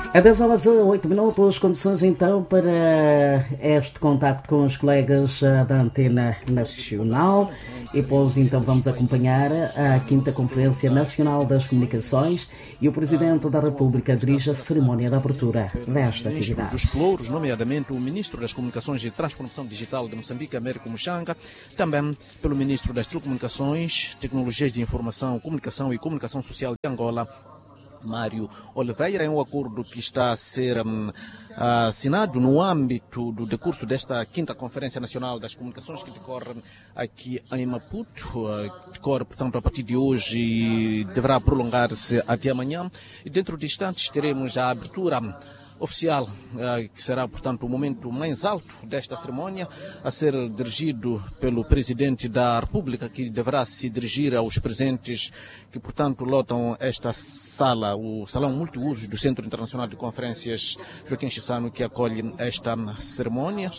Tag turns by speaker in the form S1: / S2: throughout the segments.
S1: A 10 horas e 8 minutos, condições então para este contacto com os colegas da Antena Nacional e depois então vamos acompanhar a 5ª Conferência Nacional das Comunicações e o Presidente da República dirige a cerimónia de abertura desta atividade.
S2: Dos pelouros, nomeadamente o Ministro das Comunicações e Transformação Digital de Moçambique, Américo Muchanga, também pelo Ministro das Telecomunicações, Tecnologias de Informação, Comunicação e Comunicação Social de Angola, Mário Oliveira. É um acordo que está a ser assinado no âmbito do decurso desta 5ª Conferência Nacional das Comunicações que decorre aqui em Maputo. Decorre, portanto, a partir de hoje e deverá prolongar-se até amanhã. E dentro de instantes teremos a abertura oficial, que será, portanto, o momento mais alto desta cerimónia, a ser dirigido pelo Presidente da República, que deverá se dirigir aos presentes que, portanto, lotam esta sala, o Salão Multiusos do Centro Internacional de Conferências Joaquim Chissano, que acolhe esta cerimónia.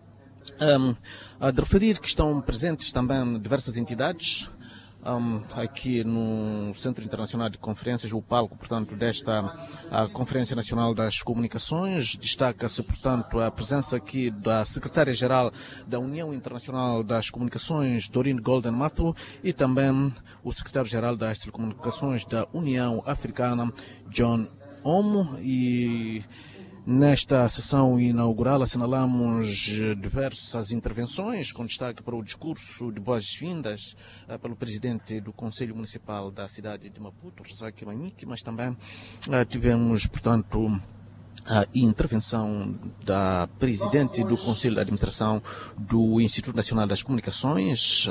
S2: A de referir que estão presentes também diversas entidades, aqui no Centro Internacional de Conferências, o palco, portanto, desta Conferência Nacional das Comunicações. Destaca-se, portanto, a presença aqui da Secretária-Geral da União Internacional das Comunicações, Doreen Golden Matthew, e também o Secretário-Geral das Telecomunicações da União Africana, John Omo. E nesta sessão inaugural assinalamos diversas intervenções, com destaque para o discurso de boas-vindas pelo presidente do Conselho Municipal da cidade de Maputo, Razak Manique, mas também tivemos, portanto, a intervenção da presidente do Conselho de Administração do Instituto Nacional das Comunicações,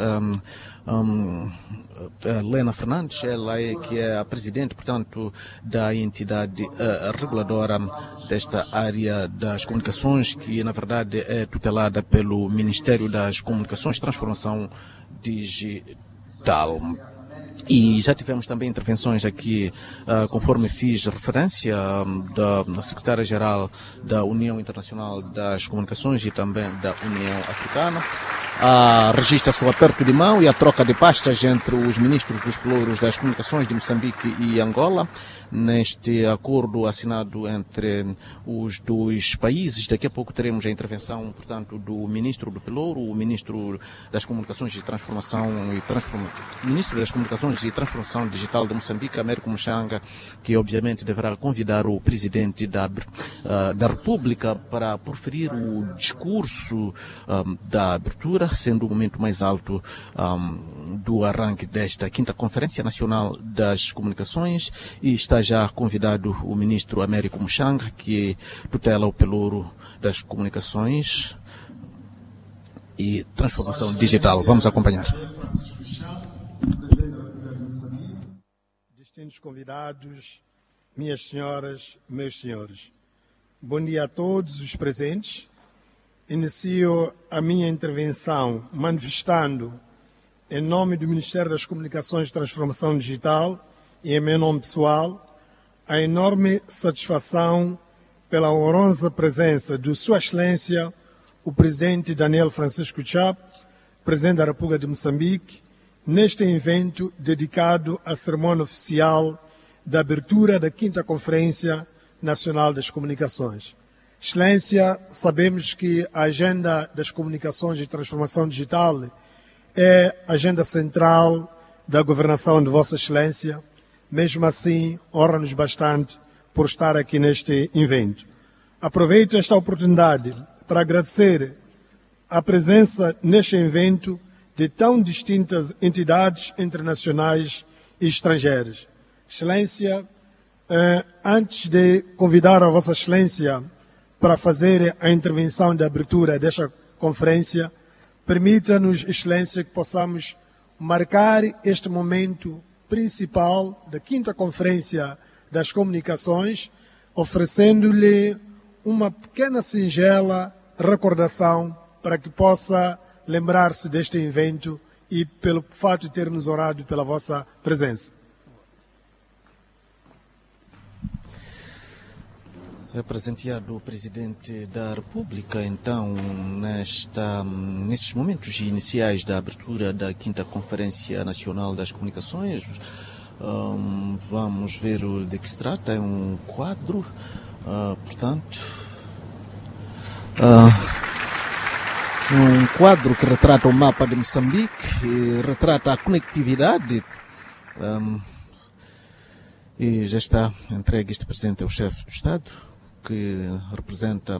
S2: Lena Fernandes. Ela que é a presidente, portanto, da entidade reguladora desta área das comunicações, que na verdade é tutelada pelo Ministério das Comunicações e Transformação Digital. E já tivemos também intervenções aqui, conforme fiz referência, da Secretária-Geral da União Internacional das Comunicações e também da União Africana. Registra-se o aperto de mão e a troca de pastas entre os ministros dos pelouros das comunicações de Moçambique e Angola, neste acordo assinado entre os dois países. Daqui a pouco teremos a intervenção, portanto, do ministro do pelouro, o ministro das Comunicações e Ministro das Comunicações e Transformação Digital de Moçambique, Américo Muchanga, que obviamente deverá convidar o presidente da República para proferir o discurso da abertura, sendo o momento mais alto do arranque desta 5ª Conferência Nacional das Comunicações. E está já convidado o ministro Américo Muchanga, que tutela o pelouro das comunicações e transformação digital. Vamos acompanhar.
S3: Distintos convidados, minhas senhoras, meus senhores, bom dia a todos os presentes. Inicio a minha intervenção manifestando, em nome do Ministério das Comunicações e Transformação Digital e em meu nome pessoal, a enorme satisfação pela honrosa presença de Sua Excelência, o Presidente Daniel Francisco Chapo, Presidente da República de Moçambique, neste evento dedicado à cerimônia oficial da abertura da 5ª Conferência Nacional das Comunicações. Excelência, sabemos que a agenda das comunicações e transformação digital é a agenda central da governação de Vossa Excelência. Mesmo assim, honra-nos bastante por estar aqui neste evento. Aproveito esta oportunidade para agradecer a presença neste evento de tão distintas entidades internacionais e estrangeiras. Excelência, antes de convidar a Vossa Excelência para fazer a intervenção de abertura desta conferência, permita-nos, Excelência, que possamos marcar este momento principal da 5ª Conferência das Comunicações, oferecendo-lhe uma pequena singela recordação para que possa lembrar-se deste evento e pelo fato de ter nos honrado pela vossa presença.
S2: Representado o Presidente da República, então, nestes momentos iniciais da abertura da 5ª Conferência Nacional das Comunicações, vamos ver de que se trata. É um quadro Portanto, um quadro que retrata o mapa de Moçambique e retrata a conectividade. E já está entregue este presente ao chefe do Estado, que representa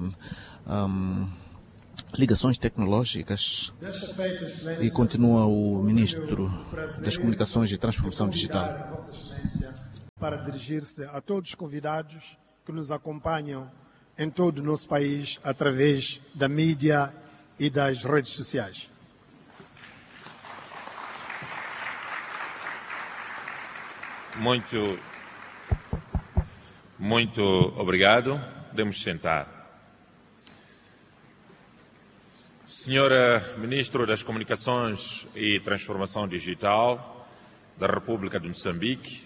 S2: ligações tecnológicas, e continua o Ministro das Comunicações e Transformação Digital.
S3: Para dirigir-se a todos os convidados que nos acompanham em todo o nosso país através da mídia e das redes sociais.
S4: Muito obrigado. Podemos sentar. Senhora Ministro das Comunicações e Transformação Digital da República de Moçambique,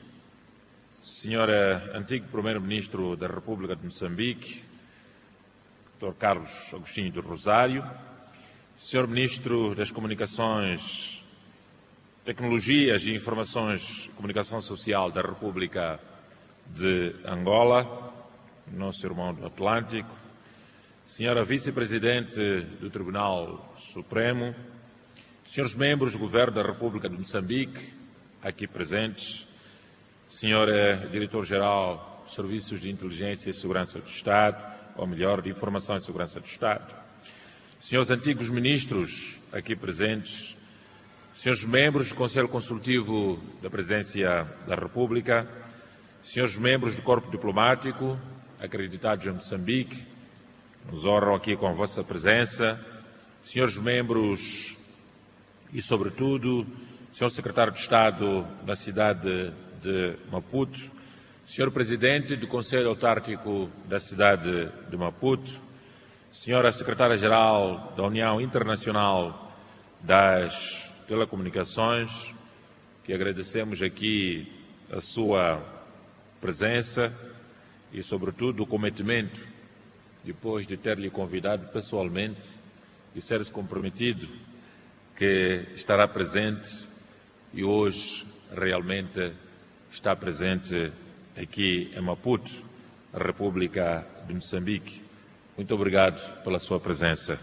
S4: Senhora Antigo Primeiro-Ministro da República de Moçambique, Dr. Carlos Agostinho do Rosário, Senhor Ministro das Comunicações, Tecnologias e Informações, Comunicação Social da República de Angola, nosso irmão do Atlântico, Senhora Vice-Presidente do Tribunal Supremo, senhores membros do Governo da República de Moçambique, aqui presentes, Senhora Diretor-Geral dos Serviços de Inteligência e Segurança do Estado, ou melhor, de Informação e Segurança do Estado, senhores antigos ministros aqui presentes, senhores membros do Conselho Consultivo da Presidência da República, senhores membros do Corpo Diplomático, acreditados em Moçambique, nos honram aqui com a vossa presença, senhores membros e, sobretudo, senhor Secretário de Estado da cidade de Maputo, senhor Presidente do Conselho Autárquico da cidade de Maputo, senhora Secretária-Geral da União Internacional das Telecomunicações, que agradecemos aqui a sua presença e, sobretudo, o cometimento, depois de ter lhe convidado pessoalmente e ser-se comprometido que estará presente e hoje realmente está presente aqui em Maputo, a República de Moçambique. Muito obrigado pela sua presença.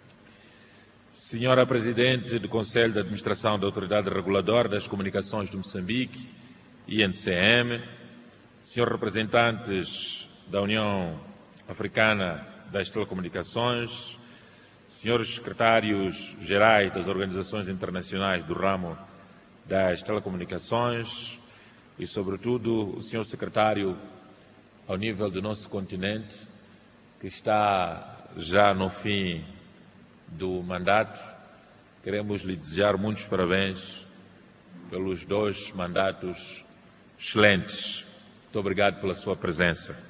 S4: Senhora Presidente do Conselho de Administração da Autoridade Reguladora das Comunicações de Moçambique, INCM, senhores representantes da União Africana das Telecomunicações, senhores secretários gerais das organizações internacionais do ramo das telecomunicações e, sobretudo, o senhor secretário ao nível do nosso continente, que está já no fim do mandato, queremos lhe desejar muitos parabéns pelos 2 mandatos excelentes. Muito obrigado pela sua presença.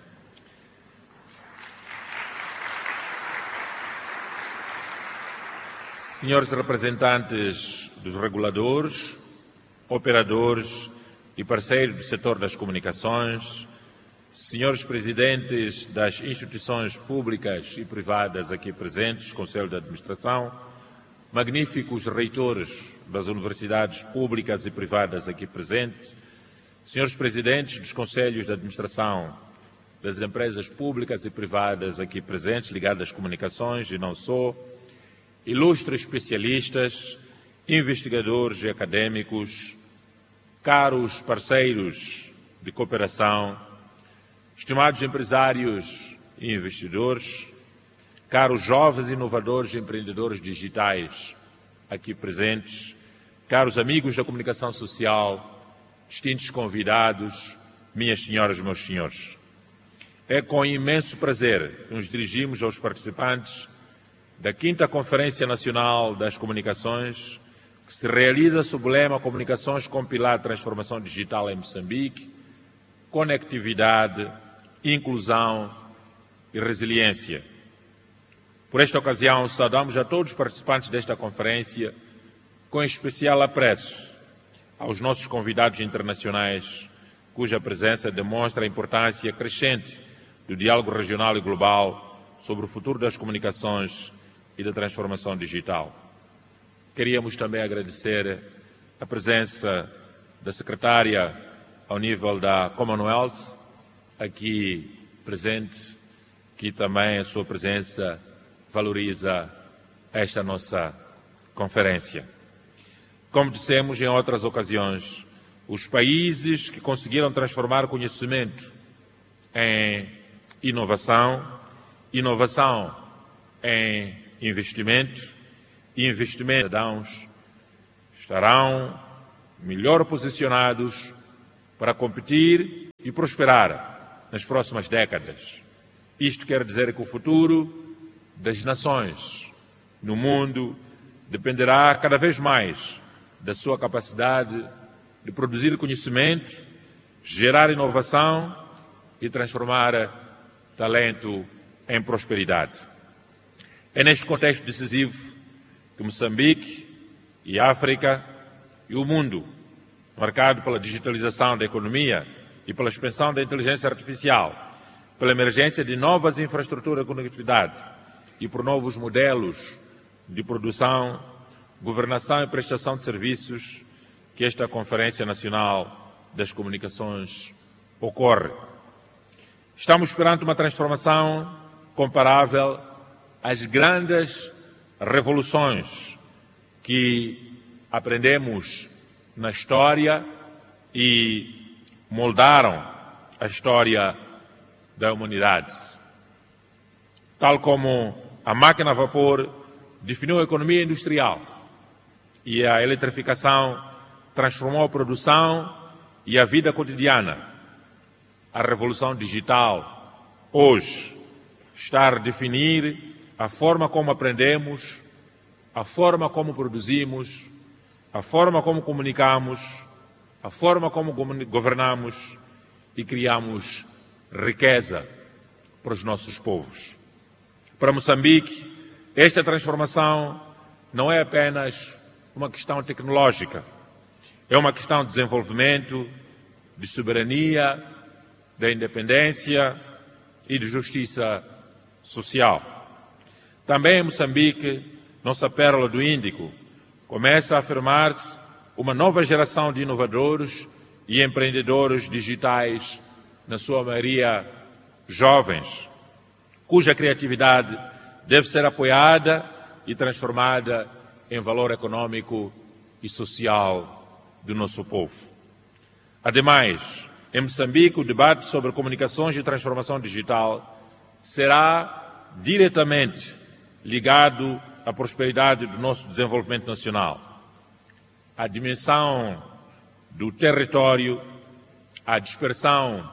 S4: Senhores representantes dos reguladores, operadores e parceiros do setor das comunicações, senhores presidentes das instituições públicas e privadas aqui presentes, Conselho de Administração, magníficos reitores das universidades públicas e privadas aqui presentes, senhores presidentes dos Conselhos de Administração das empresas públicas e privadas aqui presentes, ligadas às comunicações e não só, ilustres especialistas, investigadores e académicos, caros parceiros de cooperação, estimados empresários e investidores, caros jovens inovadores e empreendedores digitais aqui presentes, caros amigos da comunicação social, distintos convidados, minhas senhoras e meus senhores. É com imenso prazer que nos dirigimos aos participantes da 5ª Conferência Nacional das Comunicações, que se realiza sob o lema Comunicações com Pilar de Transformação Digital em Moçambique, Conectividade, Inclusão e Resiliência. Por esta ocasião, saudamos a todos os participantes desta conferência, com especial apreço aos nossos convidados internacionais, cuja presença demonstra a importância crescente do diálogo regional e global sobre o futuro das comunicações e da transformação digital. Queríamos também agradecer a presença da secretária ao nível da Commonwealth, aqui presente, que também a sua presença valoriza esta nossa conferência. Como dissemos em outras ocasiões, os países que conseguiram transformar conhecimento em inovação, inovação em investimento e investimento em cidadãos estarão melhor posicionados para competir e prosperar nas próximas décadas. Isto quer dizer que o futuro das nações no mundo dependerá cada vez mais da sua capacidade de produzir conhecimento, gerar inovação e transformar talento em prosperidade. É neste contexto decisivo que Moçambique e África e o mundo, marcado pela digitalização da economia e pela expansão da inteligência artificial, pela emergência de novas infraestruturas de conectividade e por novos modelos de produção, governação e prestação de serviços, que esta Conferência Nacional das Comunicações ocorre. Estamos perante uma transformação comparável às grandes revoluções que aprendemos na história e moldaram a história da humanidade. Tal como a máquina a vapor definiu a economia industrial e a eletrificação transformou a produção e a vida cotidiana, a revolução digital hoje está a definir a forma como aprendemos, a forma como produzimos, a forma como comunicamos, a forma como governamos e criamos riqueza para os nossos povos. Para Moçambique, esta transformação não é apenas uma questão tecnológica, é uma questão de desenvolvimento, de soberania, da independência e de justiça social. Também em Moçambique, nossa pérola do Índico, começa a afirmar-se uma nova geração de inovadores e empreendedores digitais, na sua maioria jovens, cuja criatividade deve ser apoiada e transformada em valor econômico e social do nosso povo. Ademais, em Moçambique, o debate sobre comunicações e transformação digital será diretamente ligado à prosperidade do nosso desenvolvimento nacional. A dimensão do território, a dispersão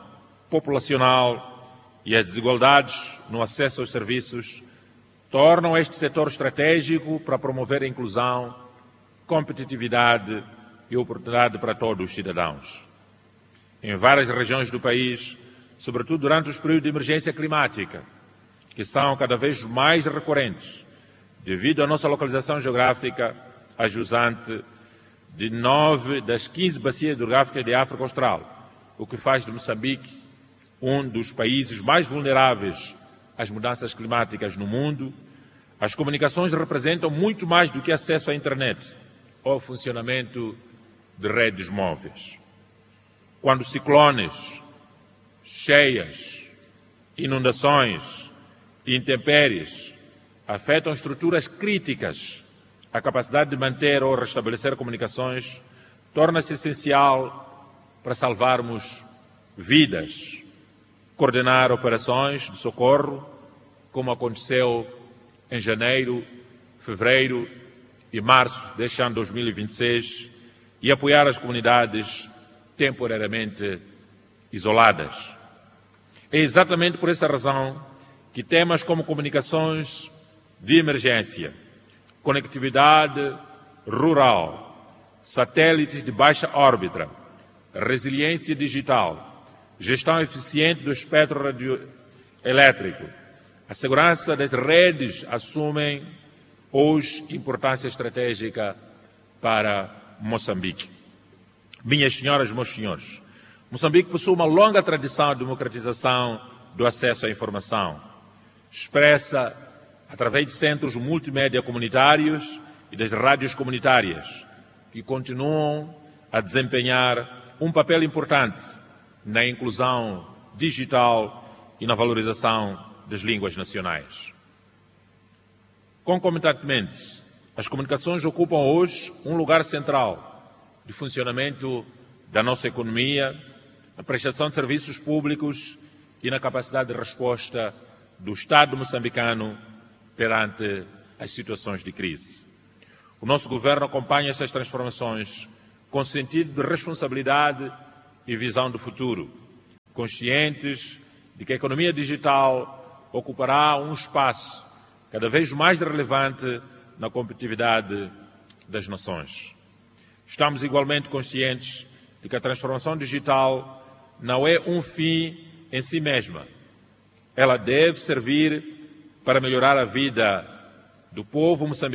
S4: populacional e as desigualdades no acesso aos serviços tornam este setor estratégico para promover a inclusão, competitividade e oportunidade para todos os cidadãos. Em várias regiões do país, sobretudo durante os períodos de emergência climática, que são cada vez mais recorrentes, devido à nossa localização geográfica ajusante de 9 das 15 bacias hidrográficas de África Austral, o que faz de Moçambique um dos países mais vulneráveis às mudanças climáticas no mundo. As comunicações representam muito mais do que acesso à internet ou funcionamento de redes móveis. Quando ciclones, cheias, inundações e intempéries afetam estruturas críticas, a capacidade de manter ou restabelecer comunicações torna-se essencial para salvarmos vidas, coordenar operações de socorro, como aconteceu em janeiro, fevereiro e março deste ano 2026, e apoiar as comunidades temporariamente isoladas. É exatamente por essa razão que temas como comunicações de emergência, conectividade rural, satélites de baixa órbita, resiliência digital, gestão eficiente do espectro radioelétrico, a segurança das redes assumem hoje importância estratégica para Moçambique. Minhas senhoras e meus senhores, Moçambique possui uma longa tradição de democratização do acesso à informação, expressa através de centros multimédia comunitários e das rádios comunitárias, que continuam a desempenhar um papel importante na inclusão digital e na valorização das línguas nacionais. Concomitantemente, as comunicações ocupam hoje um lugar central de funcionamento da nossa economia, na prestação de serviços públicos e na capacidade de resposta do Estado moçambicano perante as situações de crise. O nosso governo acompanha estas transformações com sentido de responsabilidade e visão do futuro, conscientes de que a economia digital ocupará um espaço cada vez mais relevante na competitividade das nações. Estamos igualmente conscientes de que a transformação digital não é um fim em si mesma. Ela deve servir para melhorar a vida do povo moçambicano